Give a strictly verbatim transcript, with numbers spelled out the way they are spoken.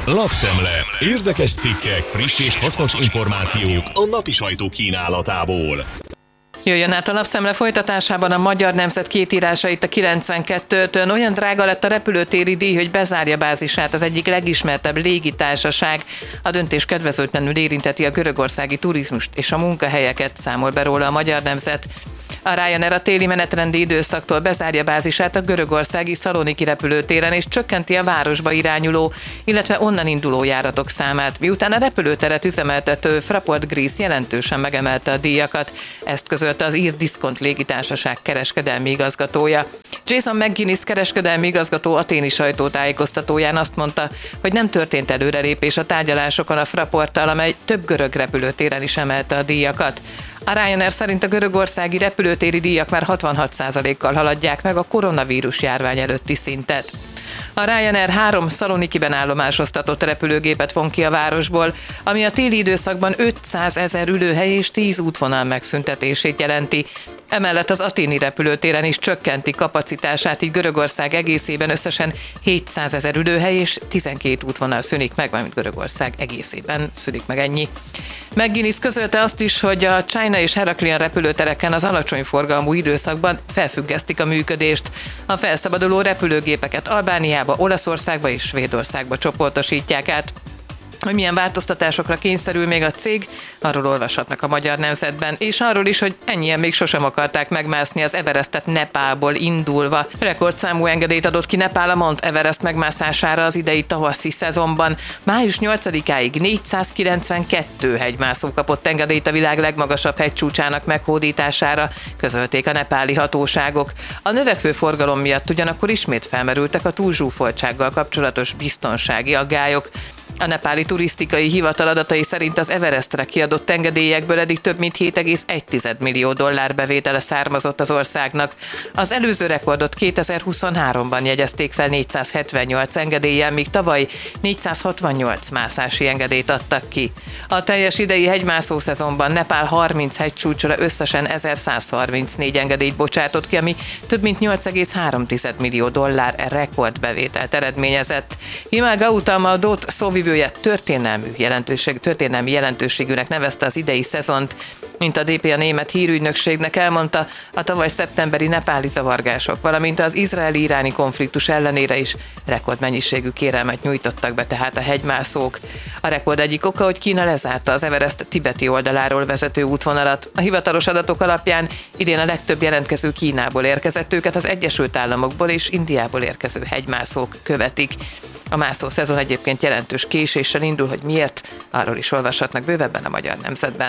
Lapszemle. Érdekes cikkek, friss és hasznos információk a napi sajtó kínálatából. Jöjjön át a Lapszemle folytatásában a Magyar Nemzet két írása itt a kilencvenkettőtön. Olyan drága lett a repülőtéri díj, hogy bezárja bázisát az egyik legismertebb légitársaság. A döntés kedvezőtlenül érinteti a görögországi turizmust és a munkahelyeket, számol be róla a Magyar Nemzet. A Ryanair a téli menetrendi időszaktól bezárja bázisát a görögországi Szaloniki repülőtéren és csökkenti a városba irányuló, illetve onnan induló járatok számát, miután a repülőteret üzemeltető Fraport Greece jelentősen megemelte a díjakat. Ezt közölte az ír Diszkont légitársaság kereskedelmi igazgatója. Jason McGuinness kereskedelmi igazgató athéni sajtótájékoztatóján azt mondta, hogy nem történt előrelépés a tárgyalásokon a Fraporttal, amely több görög repülőtéren is emelte a díjakat. A Ryanair szerint a görögországi repülőtéri díjak már hatvanhat százalékkal haladják meg a koronavírus járvány előtti szintet. A Ryanair három Szalonikiben állomásoztatott repülőgépet von ki a városból, ami a téli időszakban ötszázezer ülőhely és tíz útvonal megszüntetését jelenti. Emellett az athéni repülőtéren is csökkenti kapacitását, így Görögország egészében összesen hétszázezer ülőhely és tizenkét útvonal szűnik meg, mármint Görögország egészében szűnik meg ennyi. McGuinness közölte azt is, hogy a China és Heraklion repülőtereken az alacsony forgalmú időszakban felfüggesztik a működést. A felszabaduló repülőgépeket Albániába, Olaszországba és Svédországba csoportosítják át. Hogy milyen változtatásokra kényszerül még a cég, arról olvashatnak a Magyar Nemzetben, és arról is, hogy ennyien még sosem akarták megmászni az Everestet Nepálból indulva. Rekordszámú engedélyt adott ki Nepál a Mount Everest megmászására az idei tavaszi szezonban. május nyolcadikáig négyszázkilencvenkettő hegymászó kapott engedélyt a világ legmagasabb hegycsúcsának meghódítására, közölték a nepáli hatóságok. A növekvő forgalom miatt ugyanakkor ismét felmerültek a túlzsúfoltsággal kapcsolatos biztonsági aggályok. A nepáli turisztikai hivatal adatai szerint az Everestre kiadott engedélyekből eddig több mint hét egész egy millió dollár bevétele származott az országnak. Az előző rekordot kétezer-huszonháromban jegyezték fel négyszázhetvennyolc engedéllyel, míg tavaly négyszázhatvannyolc mászási engedélyt adtak ki. A teljes idei hegymászó szezonban Nepál harminc hegycsúcsra összesen ezerszázharmincnégy engedélyt bocsátott ki, ami több mint nyolc egész három millió dollár rekordbevételt eredményezett. Himal Gautam, a dé o té szóvivője történelmű jelentőség, történelmi jelentőségűnek nevezte az idei szezont. Mint a dé pé, a német hírügynökségnek elmondta, a tavaly szeptemberi nepáli zavargások, valamint az izraeli-iráni konfliktus ellenére is rekordmennyiségű kérelmet nyújtottak be tehát a hegymászók. A rekord egyik oka, hogy Kína lezárta az Everest tibeti oldaláról vezető útvonalat. A hivatalos adatok alapján idén a legtöbb jelentkező Kínából érkezett, őket az Egyesült Államokból és Indiából érkező hegymászók követik. A mászó szezon egyébként jelentős késéssel indul, hogy miért, arról is olvashatnak bővebben a Magyar Nemzetben.